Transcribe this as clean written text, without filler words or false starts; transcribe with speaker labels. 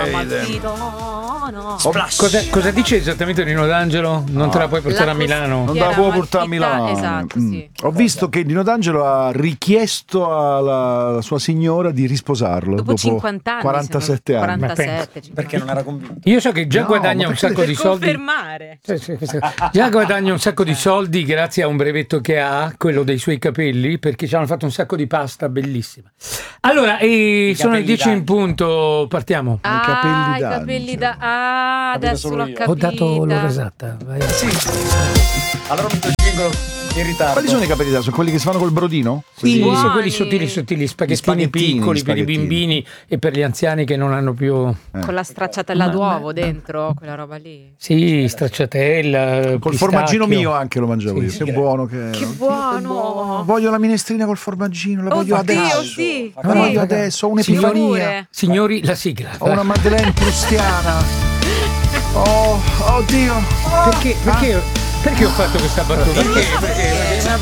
Speaker 1: Cosa dice esattamente Nino D'Angelo? Non te la puoi portare a Milano?
Speaker 2: Non te la puoi portare a Milano.
Speaker 3: Esatto, sì.
Speaker 2: Ho visto che Nino D'Angelo ha richiesto alla sua signora di risposarlo
Speaker 3: Dopo 50 anni,
Speaker 2: 47 anni.
Speaker 3: 47,
Speaker 4: Perché non era convinto?
Speaker 1: Io so che già guadagna un sacco di soldi.
Speaker 3: Confermare.
Speaker 1: Già guadagna un sacco di soldi grazie a un brevetto che ha, quello dei suoi capelli, perché ci hanno fatto un sacco di pasta bellissima. Allora, sono le 10 in punto, partiamo.
Speaker 3: I capelli adesso l'ho capito.
Speaker 1: Ho dato l'ora esatta. Vai.
Speaker 4: Sì. Allora mi scelgo in ritardo.
Speaker 2: Quali sono i capelli da? Sono quelli che si fanno col brodino?
Speaker 1: Sì,
Speaker 3: Buoni.
Speaker 1: sono quelli sottili, spaghettini piccoli per i bimbini e per gli anziani che non hanno più.
Speaker 3: Con la stracciatella d'uovo dentro, quella roba lì.
Speaker 1: Sì, stracciatella.
Speaker 2: Col
Speaker 1: pistacchio.
Speaker 2: formaggino mio anche lo mangiavo io.
Speaker 1: Sì,
Speaker 2: Che buono che
Speaker 3: Che
Speaker 2: era.
Speaker 3: buono.
Speaker 2: Voglio la minestrina col formaggino, la voglio adesso.
Speaker 3: Sì.
Speaker 2: La voglio adesso, ho un'epifania.
Speaker 1: Signori, la sigla.
Speaker 2: Ho una Madeleine prustiana. Oh, oddio.
Speaker 1: Perché ho fatto questa battuta? Perché è una